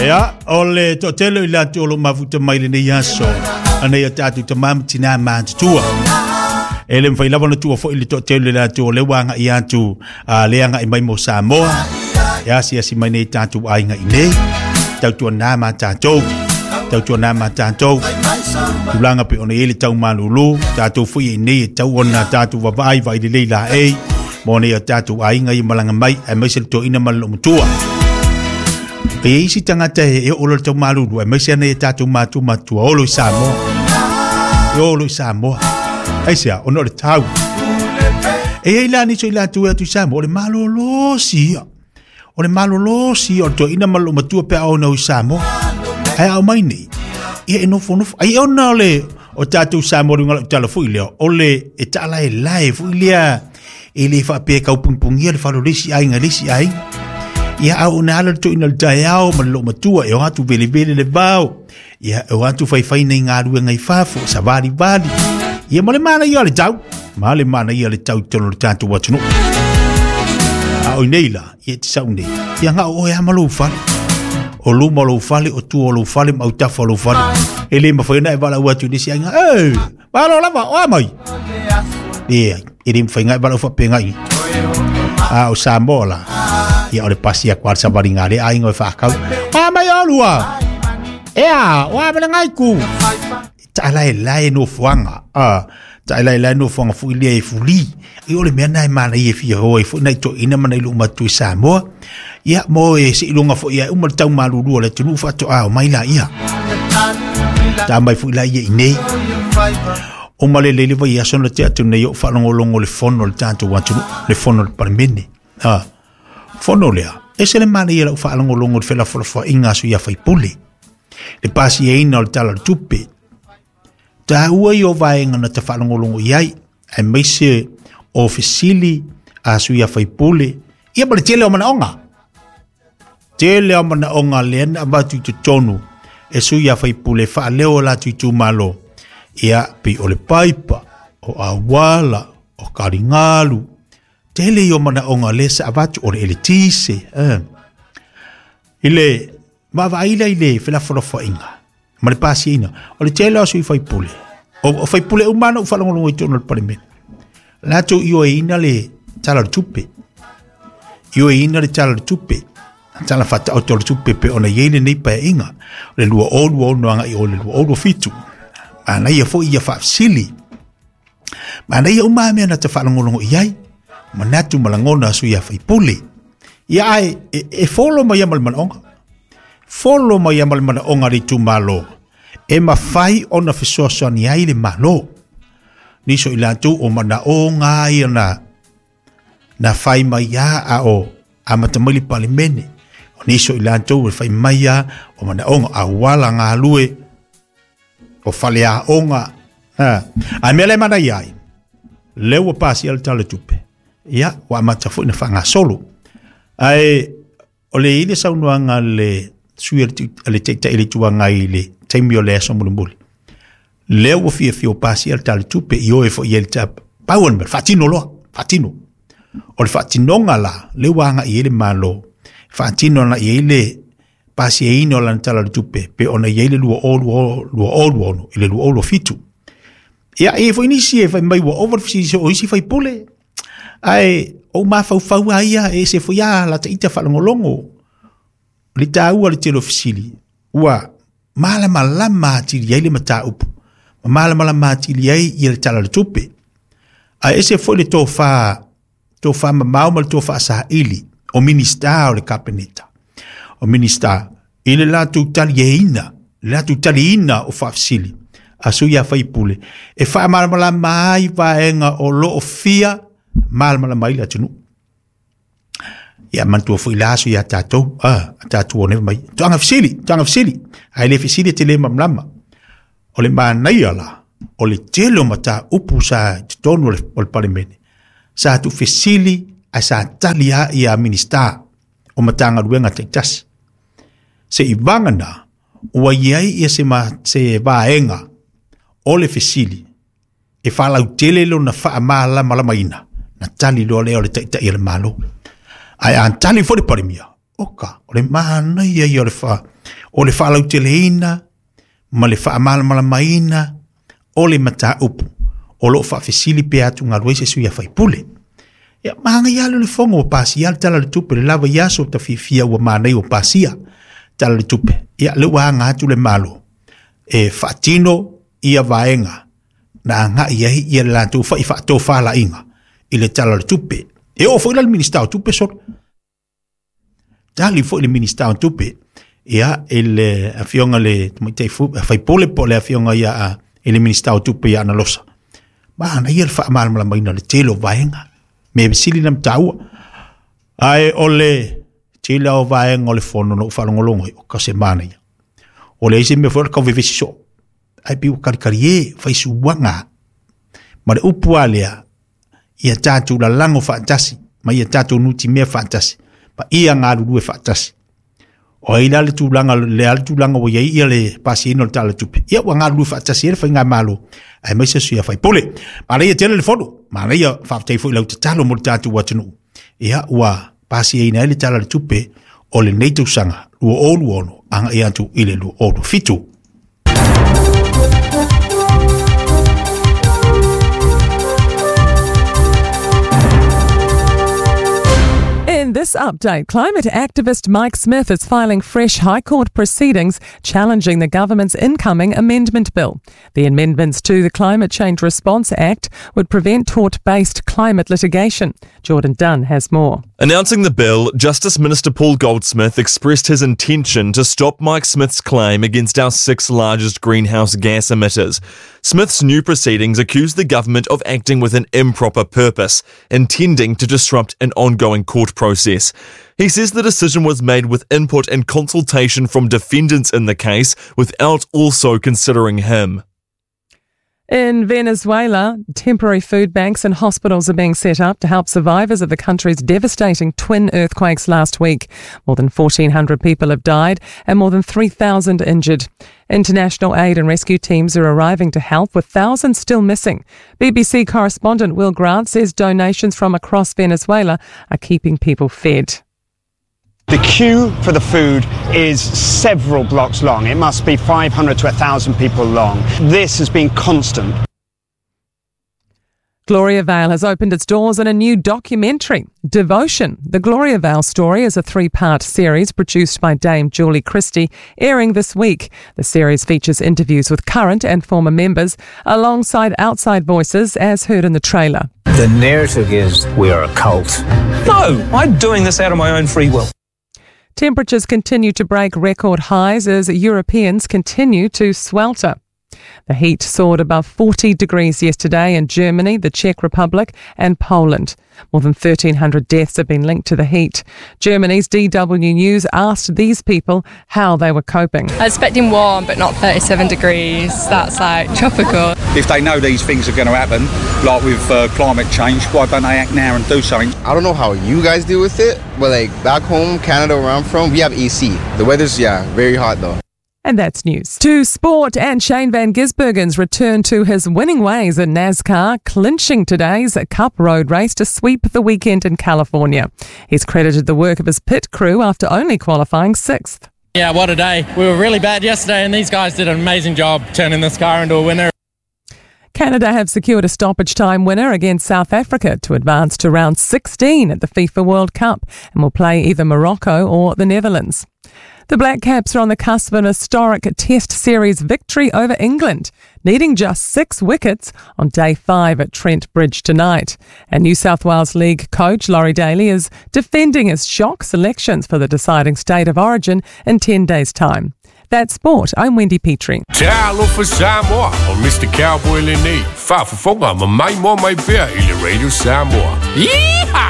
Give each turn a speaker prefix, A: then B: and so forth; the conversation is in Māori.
A: Ya, ole to telo ila tolo mafuta maile ne yaso. Ana ya tatu tamam tina man tua. Ele mfai lava na tua fo ile to telo ila to le wanga ia tu leanga I mai mo Samoa. Ya si mai ne tatu ai nga ine. Tau tu na ma tatu. Tau tu na ma tatu. Tulanga pe ona ele tau malulu, tatu fu ine tau ona tatu vai vai le la e. Mone ya tatu ai nga I malanga mai e mai se to ina malo tua. E isi tangata e olo tau malulu e maise ana e tatu matua olo Samoa e olo Samoa aisia ono le tau e ilani so ilatu e tu Samoa o le malolosi o to ina malo matua pe au no Samoa ai au mai nei e no fono ai ona le o tatu Samoa ngala tala fu ile o le e tala e live ilia e le fa pe ka pungpungia le fa lo lisi ai ngalisi ai ia au na ala to ina daiao malo matua e hatu vele le bao ia e hatu fai nei ngaru ngai fafo sa vali ia male mana ia le tau tono le tatu watu no au neila ia tsaunde ia nga o ya malo fale o lu malo fale o tu o lu fale mau tafa lo fale ele ma foi na e bala watu disi nga balo lava o mai ia ele foi nga bala fa pengai o Samoa ia ole pasia kwarsa baringale ai ngoi fakau mai olua ea wa ngai ku tai lai no fuanga tai no fuanga fu ile fuli I ole mena mana ia fi hoi fu nei to ina mana lu matu Samoa ia mo e si lunga fo ia umal tau malulu le tunu fa to mai la ia ta mai fu la ia nei o male le vai ia sono te atu nei o fa longo le fono le tanto watu le fono le parmene fono lea ese le mana ia fa longo le fela fo inga su ia fai pule le pasi e ina le tala tupe ta ua yo vai ngana te fa longo iai e meise o fisili a su ia fai pule ia bale tele o mana onga len abatu te tonu e su ia fai pule fa leo la tu malo ia pi o le paipa o awala o karingalu tele yo mana onga lesa abatu o le elitise ile mava ile fela fo inga male pasi ina o le tele o su fai pule o fai pule umano fa longo i tono le parmen la to io ina le tala tupe tala fata o tolo tupe pe ona yele nei pa inga le lua o no anga I o le lua o fitu ana ia fo ia fa sili mana ia uma me na te fa longo iai manatu malangona su ia fai pule ia ai e follow mai mal onga ri tu malo e ma fai ona fisoso ni ai le malo ni so ila tu o mana onga ia na fai mai ya a matamali palimene ni so ila tu fai mai ya o mana onga a wala nga lue o fale a onga a mele mana iai lewa pasi al tale tupe ia wa matafu na fanga solo ai ole ile saunuanga le suerti ale teta ile tuanga ile taimio le so mulimbuli lewa fio pasi al tale tupe io e fo yel tap pawen fatino o le fatino ngala le wanga ile malo fatino na ile pasi e ino lan tala tupe pe ona yele lua olu ile lua olu fitu ia e fo inisi e fai mai wa over fisi o isi fai pule ai o ma fau ia e se fo ia la taita fa longo li tau le telo fisili wa malama ti yele mata up malama ti yele tala tupe ai ese fo le tofa mal tofa sa ili o minister o le capeneta o minister ile la tu taliina o fafsili asu ya fai pule e fa malmala mai vaenga o lo ofia malmala mai la tunu ya mantu fo ilasu ya tatu one mai tanga fsili ai le fsili tele mamlama o le manaiala o le telo mata upusa tonu o parlemene sa tu fsili asa talia ya minister o matanga ruenga Texas se ivangana ua iai ia se vaenga o le fesili e whalau tele lo na wha malama ina na tali lo leo le taita i le malo ai an tali fo le parimia oka o le mana ia i o le wha o le whaalau te leina, ma le whaamalamaina, o le mata upu, o lo whaafesili pe atu ngā luese sui a whaipule. Ia maanga ialu le fonga o pasi, ia tala le tupe, le lava iaso ta fifia ua mānei o pasia, tala le tupe. Ia le wahanga atu le malo, e whaatino ia vaenga, na ngā iahi ia le lantu wha i whaato whala inga, i le tala le tupe. E o fo ila le minister o tupe sot. Tali fo le minister o tupe, ia ele afionga le whaipole po le afionga ia ele minister o tupe ia na losa. Maana ia le whaamalama maina le telo vaenga. Me besili nam taua. Ai ole tila o vaenga o le fono no whalongolongo o ka se mana ia. O le isi me fwere kau vevesi so. Ai piu karikari e whaisu wanga. Ma le upu alea ia tātou la lango whaatasi. Ma ia tātou nuti mea whaatasi. Pa ia ngā rurue whaatasi. O ila le tūlanga, le ale tūlanga o iei ia le pasi ino le tala tupe. Ia wa ngā rurue whaatasi e le whainga malo. Ai maisa suia whaipole. Ma reia tele le fono. Ma reia whaafutei fo ilau te talo mo le tātou watanu. Ia ua pasi e ina le tala le tupe o le neitau sanga. Lua olu ono anga e atu ile lua olu fitu.
B: In this update, climate activist Mike Smith is filing fresh High Court proceedings challenging the government's incoming amendment bill. The amendments to the Climate Change Response Act would prevent tort-based climate litigation. Jordan Dunn has more.
C: Announcing the bill, Justice Minister Paul Goldsmith expressed his intention to stop Mike Smith's claim against our 6 largest greenhouse gas emitters. Smith's new proceedings accuse the government of acting with an improper purpose, intending to disrupt an ongoing court process. He says the decision was made with input and consultation from defendants in the case, without also considering him.
B: In Venezuela, temporary food banks and hospitals are being set up to help survivors of the country's devastating twin earthquakes last week. More than 1,400 people have died and more than 3,000 injured. International aid and rescue teams are arriving to help, with thousands still missing. BBC correspondent Will Grant says donations from across Venezuela are keeping people fed.
D: The queue for the food is several blocks long. It must be 500 to 1,000 people long. This has been constant.
B: Gloria Vale has opened its doors in a new documentary, Devotion. The Gloria Vale story is a 3-part series produced by Dame Julie Christie, airing this week. The series features interviews with current and former members, alongside outside voices, as heard in the trailer.
E: The narrative is we are a cult.
F: No, I'm doing this out of my own free will.
B: Temperatures continue to break record highs as Europeans continue to swelter. The heat soared above 40 degrees yesterday in Germany, the Czech Republic and Poland. More than 1,300 deaths have been linked to the heat. Germany's DW News asked these people how they were coping.
G: I was expecting warm, but not 37 degrees. That's like tropical.
H: If they know these things are going to happen, like with climate change, why don't they act now and do something?
I: I don't know how you guys deal with it, but like back home, Canada, where I'm from, we have AC. The weather's, very hot though.
B: And that's news. To sport, and Shane Van Gisbergen's return to his winning ways in NASCAR, clinching today's Cup Road race to sweep the weekend in California. He's credited the work of his pit crew after only qualifying 6th.
J: Yeah, what a day. We were really bad yesterday and these guys did an amazing job turning this car into a winner.
B: Canada have secured a stoppage time winner against South Africa to advance to round 16 at the FIFA World Cup and will play either Morocco or the Netherlands. The Black Caps are on the cusp of an historic Test Series victory over England, needing just 6 wickets on day 5 at Trent Bridge tonight. And New South Wales League coach Laurie Daly is defending his shock selections for the deciding state of origin in 10 days' time. That's sport. I'm Wendy Petrie.
K: Talo for Samoa og Mr. Cowboy Lenny. Far for fonger med mig, mor, mig bær i Radio Samoa. Yeehaw!